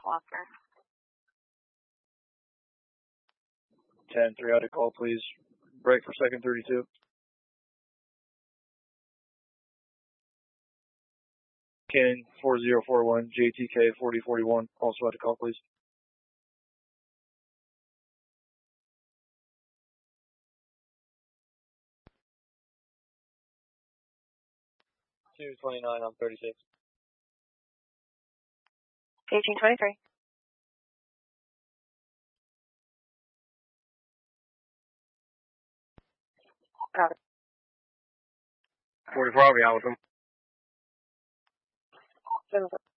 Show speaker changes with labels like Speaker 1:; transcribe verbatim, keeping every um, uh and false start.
Speaker 1: Walker.
Speaker 2: ten three out of call, please. Break for second thirty-two. Cannon four zero four one, J T K forty forty-one, also out of call, please. two twenty-nine on thirty-six.
Speaker 1: eighteen twenty-three. Got it.
Speaker 2: forty-four, I'll be out with them.
Speaker 1: Seven